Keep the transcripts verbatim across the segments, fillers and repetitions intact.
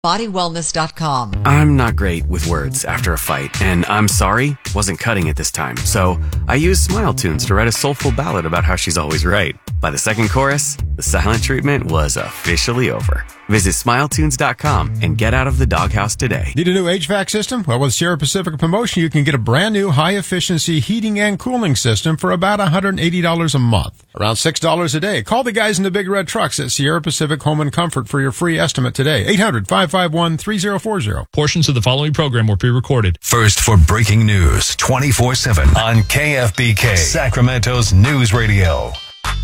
body wellness dot com. I'm not great with words after a fight, and I'm sorry wasn't cutting it this time. So I used Smile Tunes to write a soulful ballad about how she's always right. By the second chorus, the silent treatment was officially over. Visit smile tunes dot com and get out of the doghouse today. Need a new H V A C system? Well, with Sierra Pacific promotion, you can get a brand new high-efficiency heating and cooling system for about one hundred eighty dollars a month. Around six dollars a day. Call the guys in the big red trucks at Sierra Pacific Home and Comfort for your free estimate today. eight hundred, five five one, three zero four zero. Portions of the following program were pre-recorded. First for breaking news twenty-four seven on K F B K, Sacramento's News Radio.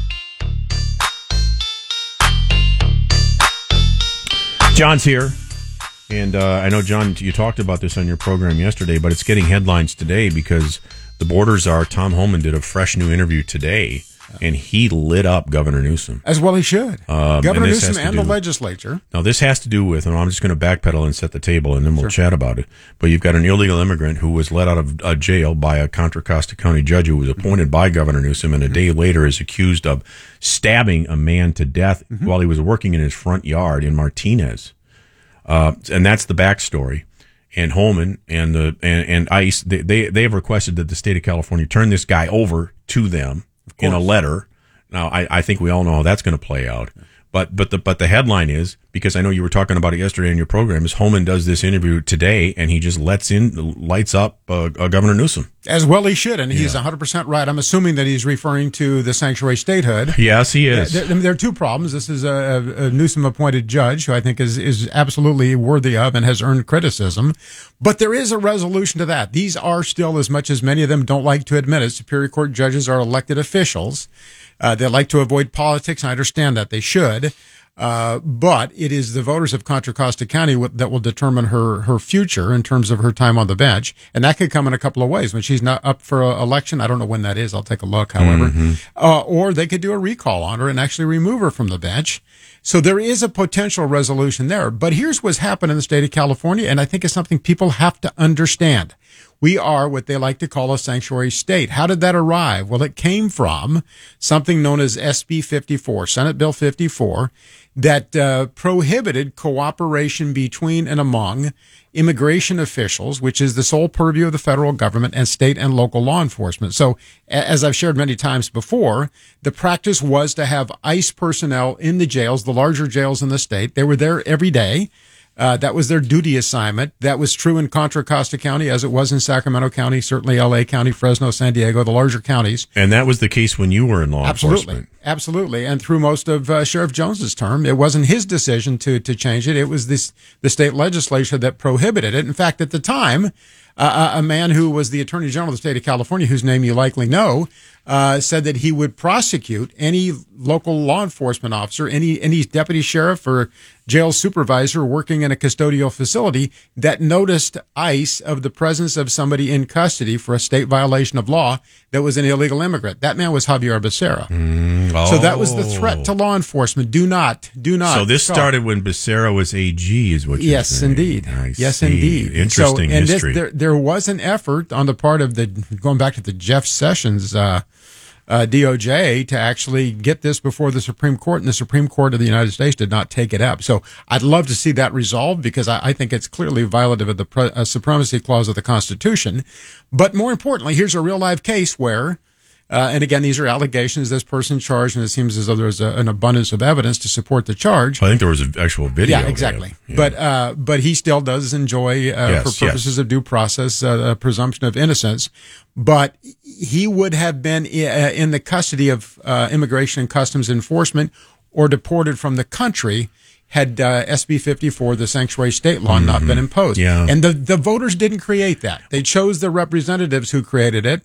John's here, and uh, I know, John, you talked about this on your program yesterday, but it's getting headlines today because the Borders are, Tom Homan did a fresh new interview today, and he lit up Governor Newsom. As well he should. Um, Governor and Newsom and do, the legislature. Now, this has to do with, and I'm just going to backpedal and set the table, and then we'll Sure. chat about it, but you've got an illegal immigrant who was let out of uh, jail by a Contra Costa County judge who was appointed by Governor Newsom, and a day later is accused of stabbing a man to death mm-hmm. while he was working in his front yard in Martinez. Uh, and that's the backstory. And Holman and the and, and ICE, they, they they have requested that the state of California turn this guy over to them in a letter. Now, I, I think we all know how that's going to play out. But but the but the headline is, because I know you were talking about it yesterday in your program, is Holman does this interview today, and he just lets in lights up uh, uh, Governor Newsom. As well he should, and he's Yeah. one hundred percent right. I'm assuming that he's referring to the sanctuary statehood. Yes, he is. There, there are two problems. This is a, a Newsom-appointed judge who I think is, is absolutely worthy of and has earned criticism. But there is a resolution to that. These are still, as much as many of them don't like to admit it, Superior Court judges are elected officials. Uh, they like to avoid politics, and I understand that. They should. Uh, but it is the voters of Contra Costa County w- that will determine her, her future in terms of her time on the bench. And that could come in a couple of ways. When she's not up for a election, I don't know when that is. I'll take a look, however. Mm-hmm. Uh, or they could do a recall on her and actually remove her from the bench. So there is a potential resolution there. But here's what's happened in the state of California, and I think it's something people have to understand. We are what they like to call a sanctuary state. How did that arrive? Well, it came from something known as S B fifty-four, Senate Bill fifty-four, that uh, prohibited cooperation between and among immigration officials, which is the sole purview of the federal government, and state and local law enforcement. So, as I've shared many times before, the practice was to have ICE personnel in the jails, the larger jails in the state. They were there every day. Uh, that was their duty assignment. That was true in Contra Costa County, as it was in Sacramento County, certainly L A County, Fresno, San Diego, the larger counties. And that was the case when you were in law Absolutely. enforcement. Absolutely. And through most of uh, Sheriff Jones's term, it wasn't his decision to to change it. It was this the state legislature that prohibited it. In fact, at the time, uh, a man who was the Attorney General of the state of California, whose name you likely know, uh, said that he would prosecute any local law enforcement officer, any any deputy sheriff or jail supervisor working in a custodial facility that noticed ICE of the presence of somebody in custody for a state violation of law that was an illegal immigrant. That man was Javier Becerra. Mm, oh. So that was the threat to law enforcement. Do not, do not. So this talk. started when Becerra was A G, is what you're Yes, saying. indeed. I yes, see. indeed. Interesting so, and history. This, there, there was an effort on the part of the, going back to the Jeff Sessions uh, uh, D O J to actually get this before the Supreme Court, and the Supreme Court of the United States did not take it up. So I'd love to see that resolved, because I, I think it's clearly violative of the pre- uh, Supremacy Clause of the Constitution. But more importantly, here's a real live case where, Uh, and again, these are allegations. This person charged, and it seems as though there's a, an abundance of evidence to support the charge. I think there was an actual video. Yeah, exactly. Yeah. But uh, but he still does enjoy, uh, Yes, for purposes yes. of due process, uh, a presumption of innocence. But he would have been i- in the custody of uh, Immigration and Customs Enforcement or deported from the country had uh, S B fifty-four, the sanctuary state law, mm-hmm. not been imposed. Yeah. And the, the voters didn't create that. They chose the representatives who created it.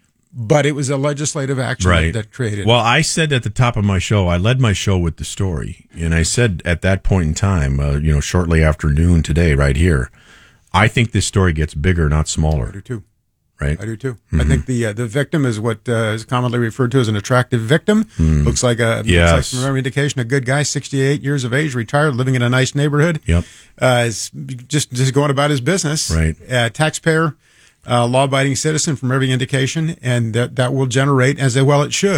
But it was a legislative action right. that, that created it. Well, I said at the top of my show, I led my show with the story. And I said at that point in time, uh, you know, shortly after noon today, right here, I think this story gets bigger, not smaller. I do too. Right? I do too. Mm-hmm. I think the uh, the victim is what uh, is commonly referred to as an attractive victim. Mm. Looks like a yes. looks like from every indication a good guy, sixty-eight years of age, retired, living in a nice neighborhood. Yep. Uh, is just just going about his business. Right. Uh, taxpayer. Uh, law-abiding citizen from every indication, and that, that will generate, as well it should,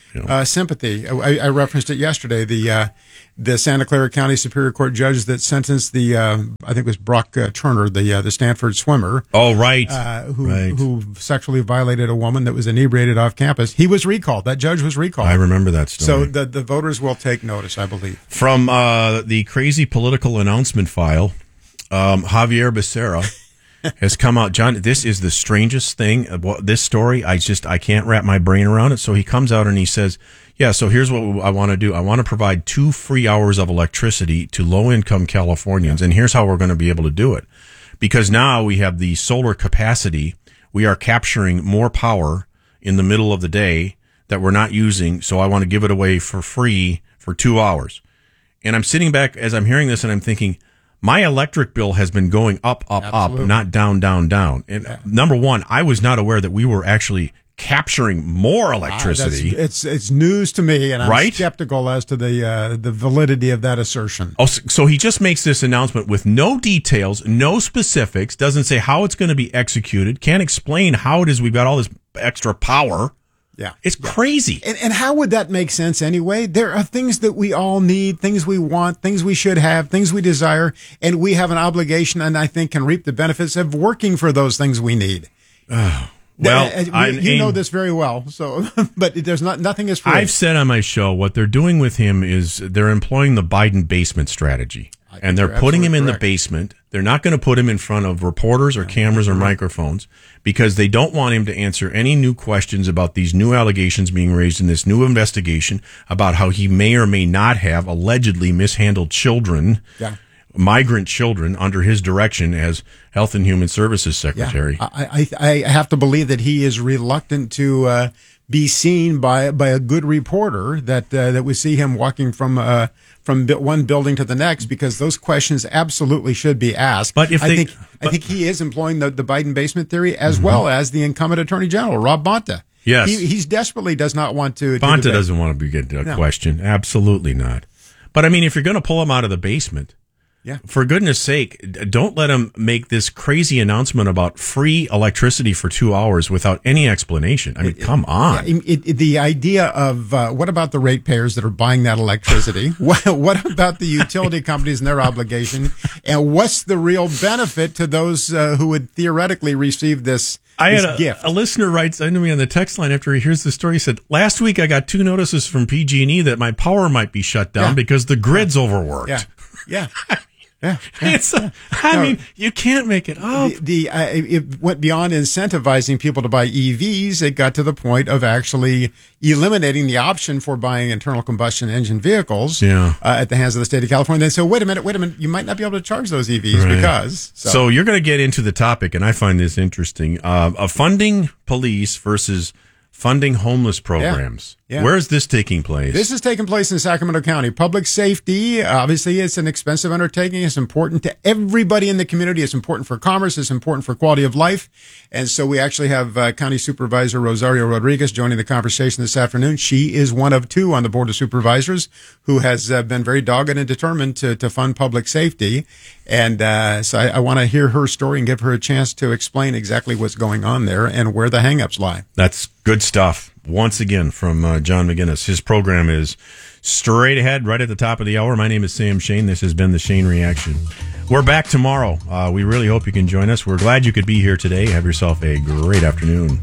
you know. uh, sympathy. I, I referenced it yesterday. The uh, the Santa Clara County Superior Court judge that sentenced the uh, I think it was Brock uh, Turner, the uh, the Stanford swimmer. Oh, right. Uh, who right. who sexually violated a woman that was inebriated off campus. He was recalled. That judge was recalled. I remember that story. So the the voters will take notice, I believe. From uh, the crazy political announcement file, um, Javier Becerra has come out. John, this is the strangest thing. About this story, I just I can't wrap my brain around it. So he comes out and he says, yeah, so here's what I want to do. I want to provide two free hours of electricity to low-income Californians, and here's how we're going to be able to do it. Because now we have the solar capacity. We are capturing more power in the middle of the day that we're not using, so I want to give it away for free for two hours. And I'm sitting back as I'm hearing this, and I'm thinking, my electric bill has been going up, up, Absolutely. up, not down, down, down. And Yeah. number one, I was not aware that we were actually capturing more electricity. Ah, that's, it's it's news to me, and I'm Right? skeptical as to the uh, the validity of that assertion. Oh, so he just makes this announcement with no details, no specifics, doesn't say how it's going to be executed, can't explain how it is we've got all this extra power. Yeah. It's crazy. And, and how would that make sense anyway? There are things that we all need, things we want, things we should have, things we desire, and we have an obligation, and I think can reap the benefits of working for those things we need. Oh, well, Uh, I, you know this very well. So, but there's not nothing is free. I've said on my show what they're doing with him is they're employing the Biden basement strategy, and they're you're putting him in absolutely the correct. basement. They're not going to put him in front of reporters or cameras or microphones because they don't want him to answer any new questions about these new allegations being raised in this new investigation about how he may or may not have allegedly mishandled children. Yeah. Migrant children under his direction as Health and Human Services Secretary. Yeah. I, I I have to believe that he is reluctant to uh, be seen by by a good reporter. That uh, that we see him walking from uh, from bi- one building to the next, because those questions absolutely should be asked. But if I they- think I but- think he is employing the, the Biden basement theory as well as the incumbent Attorney General Rob Bonta. Yes. he he's desperately does not want to. to Bonta debate. doesn't want to be get a No. question. Absolutely not. But I mean, if you're going to pull him out of the basement, Yeah. for goodness sake, d- don't let him make this crazy announcement about free electricity for two hours without any explanation. I mean, come on. Yeah, it, it, the idea of uh, what about the ratepayers that are buying that electricity? what, what about the utility companies and their obligation? And what's the real benefit to those uh, who would theoretically receive this, I this had a, gift? a listener writes into me on the text line after he hears the story. He said, last week I got two notices from P G and E that my power might be shut down Yeah. because the grid's overworked. yeah, yeah, yeah. It's a, I No. mean, you can't make it up. The, the uh, it went beyond incentivizing people to buy E Vs. It got to the point of actually eliminating the option for buying internal combustion engine vehicles Yeah. uh, at the hands of the state of California. They said, wait a minute, wait a minute, you might not be able to charge those E Vs Right. because. So, So, you're going to get into the topic, and I find this interesting. Uh, of funding police versus funding homeless programs. Yeah. Where is this taking place? this is taking place in Sacramento County. Public safety, obviously, it's an expensive undertaking. It's important to everybody in the community. It's important for commerce. It's important for quality of life. And so we actually have uh, County Supervisor Rosario Rodriguez joining the conversation this afternoon. She is one of two on the Board of Supervisors who has uh, been very dogged and determined to, to fund public safety. And uh, so I, I want to hear her story and give her a chance to explain exactly what's going on there and where the hangups lie. That's good stuff. Once again, from uh, John McGinnis. His program is straight ahead, right at the top of the hour. My name is Sam Shane. This has been the Shane Reaction. We're back tomorrow. Uh, we really hope you can join us. We're glad you could be here today. Have yourself a great afternoon.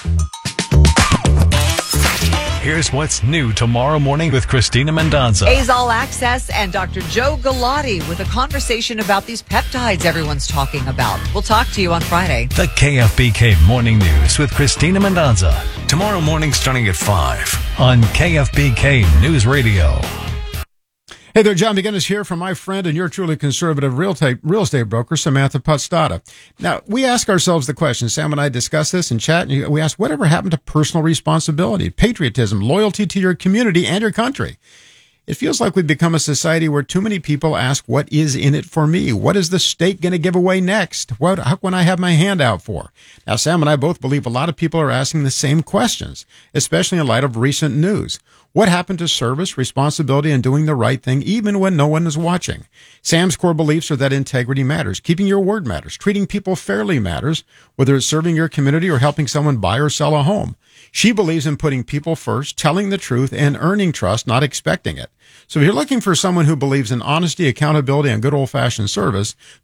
Here's what's new tomorrow morning with Christina Mendonza. A's All Access and Doctor Joe Galati with a conversation about these peptides everyone's talking about. We'll talk to you on Friday. The K F B K Morning News with Christina Mendonza. Tomorrow morning starting at five on K F B K News Radio. Hey there, John McGinnis here from my friend and your truly conservative real estate, real estate broker, Samantha Podstata. Now, we ask ourselves the question, Sam and I discuss this in chat, and we ask, whatever happened to personal responsibility, patriotism, loyalty to your community and your country? It feels like we've become a society where too many people ask, what is in it for me? What is the state going to give away next? What, how can I have my hand out for? Now, Sam and I both believe a lot of people are asking the same questions, especially in light of recent news. What happened to service, responsibility, and doing the right thing even when no one is watching? Sam's core beliefs are that integrity matters, keeping your word matters, treating people fairly matters, whether it's serving your community or helping someone buy or sell a home. She believes in putting people first, telling the truth, and earning trust, not expecting it. So if you're looking for someone who believes in honesty, accountability, and good old-fashioned service,